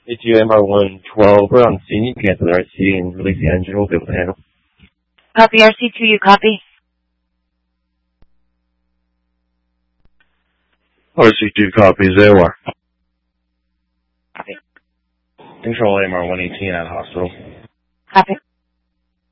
A2 MR112, we're on scene. You can cancel the RC and release the engine. We'll be able to handle. Copy, RC2, you copy? RC2 copies, AOR. Copy. Control MR118 at hospital.